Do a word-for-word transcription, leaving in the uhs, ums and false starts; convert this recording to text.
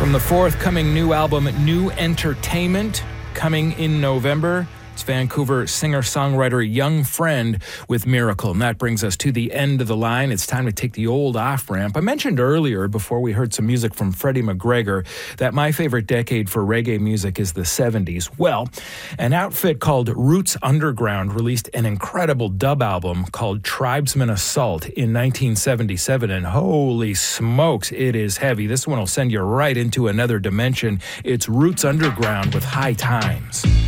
From the forthcoming new album, New Entertainment, coming in November, it's Vancouver singer-songwriter Young Friend with Miracle. And that brings us to the end of the line. It's time to take the old off-ramp. I mentioned earlier, before we heard some music from Freddie McGregor, that my favorite decade for reggae music is the seventies. Well, an outfit called Roots Underground released an incredible dub album called Tribesman Assault in nineteen seventy-seven, and holy smokes, it is heavy. This one will send you right into another dimension. It's Roots Underground with High Times.